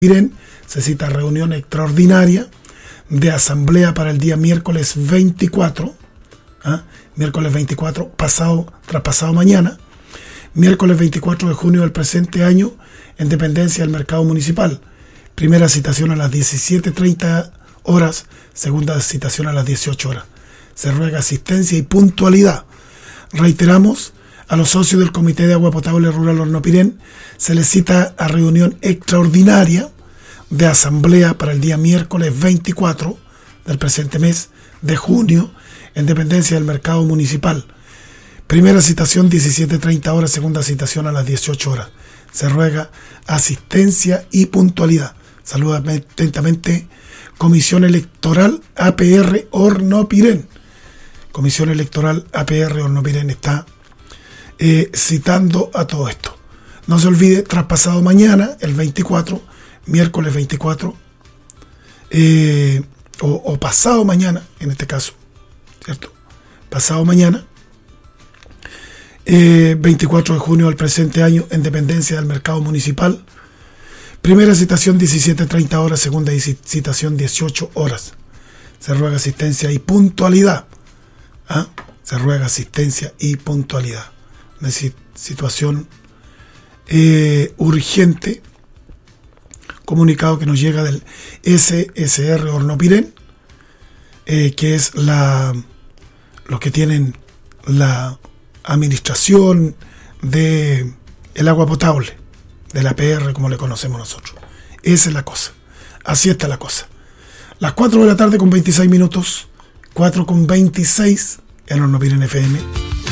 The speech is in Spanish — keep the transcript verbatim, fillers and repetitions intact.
Miren, se cita reunión extraordinaria de asamblea para el día miércoles veinticuatro, ¿ah? miércoles veinticuatro, pasado, traspasado mañana, miércoles veinticuatro de junio del presente año, en dependencia del mercado municipal. Primera citación a las diecisiete treinta horas, segunda citación a las dieciocho horas. Se ruega asistencia y puntualidad. Reiteramos, a los socios del Comité de Agua Potable Rural Hornopirén se les cita a reunión extraordinaria de asamblea para el día miércoles veinticuatro del presente mes de junio, en dependencia del mercado municipal. Primera citación diecisiete treinta horas, segunda citación a las dieciocho horas. Se ruega asistencia y puntualidad. Saluda atentamente Comisión Electoral A P R Hornopirén. Comisión Electoral A P R Hornopirén está eh, citando a todo esto. No se olvide, traspasado mañana, el veinticuatro, miércoles veinticuatro, eh, o, o pasado mañana, en este caso, ¿cierto? Pasado mañana, eh, veinticuatro de junio del presente año, en dependencia del mercado municipal. Primera citación diecisiete treinta horas, segunda citación dieciocho horas. Se ruega asistencia y puntualidad. ¿Ah? Se ruega asistencia y puntualidad. Una situación eh, urgente. Comunicado que nos llega del S S R Hornopirén, eh, que es la los que tienen la administración de el agua potable, de la A P R, como le conocemos nosotros. Esa es la cosa. Así está la cosa. Las cuatro de la tarde con veintiséis minutos, cuatro con veintiséis en Hornopirén F M.